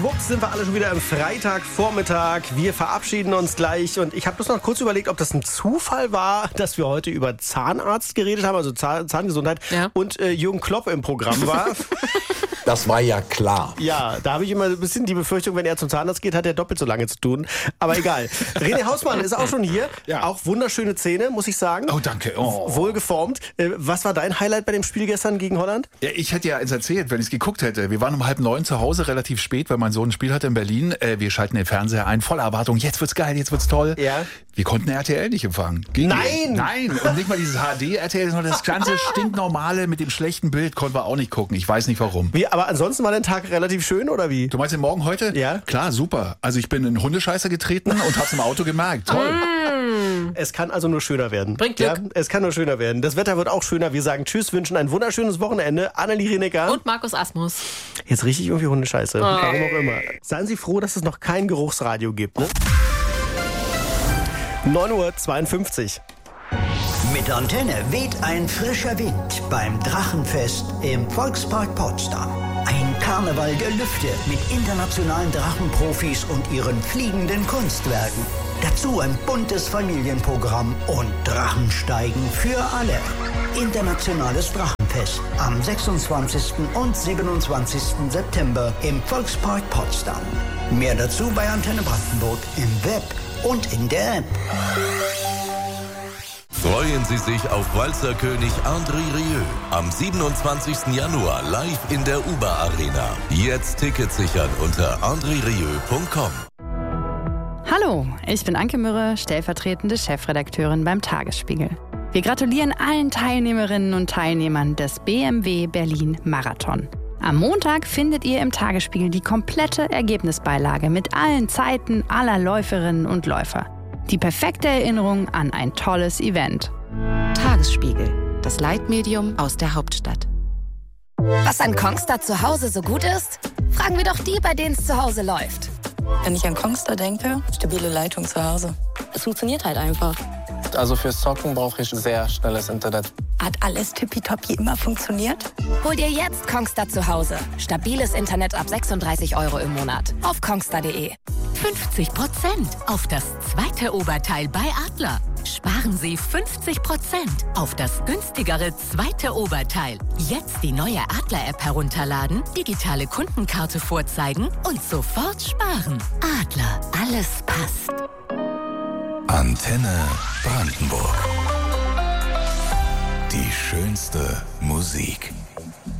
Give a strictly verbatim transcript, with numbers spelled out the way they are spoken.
Wups, sind wir alle schon wieder am Freitagvormittag. Wir verabschieden uns gleich und ich habe bloß noch kurz überlegt, ob das ein Zufall war, dass wir heute über Zahnarzt geredet haben, also Zahn- Zahngesundheit Ja. und äh, Jürgen Klopp im Programm war. Das war ja klar. Ja, da habe ich immer ein bisschen die Befürchtung, wenn er zum Zahnarzt geht, hat er doppelt so lange zu tun. Aber egal. René Hausmann ist auch schon hier. Ja. Auch wunderschöne Zähne, muss ich sagen. Oh, danke. Oh. Wohlgeformt. Äh, Was war dein Highlight bei dem Spiel gestern gegen Holland? Ja, ich hätte ja eins erzählt, wenn ich es geguckt hätte. Wir waren um halb neun zu Hause, relativ spät, weil mein Sohn ein Spiel hatte in Berlin. Äh, wir schalten den Fernseher ein, voller Erwartung. Jetzt wird's geil, jetzt wird's toll. Ja. Wir konnten R T L nicht empfangen. Ging Nein! nicht. Nein! Und nicht mal dieses H D-R T L, sondern das ganze stinknormale mit dem schlechten Bild konnten wir auch nicht gucken. Ich weiß nicht warum. Wie, aber ansonsten war dein Tag relativ schön, oder wie? Du meinst den Morgen heute? Ja. Klar, super. Also ich bin in Hundescheiße getreten und hab's im Auto gemerkt. Toll. Es kann also nur schöner werden. Bringt Glück. Ja, es kann nur schöner werden. Das Wetter wird auch schöner. Wir sagen Tschüss, wünschen ein wunderschönes Wochenende. Annelie Rinecker. Und Markus Asmus. Jetzt rieche ich irgendwie Hundescheiße. Warum auch immer. Seien Sie froh, dass es noch kein Geruchsradio gibt. Ne? neun Uhr zweiundfünfzig. Mit Antenne weht ein frischer Wind beim Drachenfest im Volkspark Potsdam. Ein Karneval der Lüfte mit internationalen Drachenprofis und ihren fliegenden Kunstwerken. Dazu ein buntes Familienprogramm und Drachensteigen für alle. Internationales Drachenfest am sechsundzwanzigsten und siebenundzwanzigsten September im Volkspark Potsdam. Mehr dazu bei Antenne Brandenburg im Web und in der App. Freuen Sie sich auf Walzerkönig André Rieu am siebenundzwanzigsten Januar live in der U B A Arena. Jetzt Tickets sichern unter andre rieu punkt com. Hallo, ich bin Anke Mürre, stellvertretende Chefredakteurin beim Tagesspiegel. Wir gratulieren allen Teilnehmerinnen und Teilnehmern des B M W Berlin Marathon. Am Montag findet ihr im Tagesspiegel die komplette Ergebnisbeilage mit allen Zeiten aller Läuferinnen und Läufer. Die perfekte Erinnerung an ein tolles Event. Tagesspiegel, das Leitmedium aus der Hauptstadt. Was an Kongstar zu Hause so gut ist? Fragen wir doch die, bei denen es zu Hause läuft. Wenn ich an Kongstar denke, stabile Leitung zu Hause. Es funktioniert halt einfach. Also fürs Zocken brauche ich sehr schnelles Internet. Hat alles tippitoppi immer funktioniert? Hol dir jetzt Kongstar zu Hause. Stabiles Internet ab sechsunddreißig Euro im Monat. Auf kongstar punkt de. fünfzig Prozent auf das zweite Oberteil bei Adler. Sparen Sie fünfzig Prozent auf das günstigere zweite Oberteil. Jetzt die neue Adler-App herunterladen, digitale Kundenkarte vorzeigen und sofort sparen. Adler, alles passt. Antenne Brandenburg. Die schönste Musik.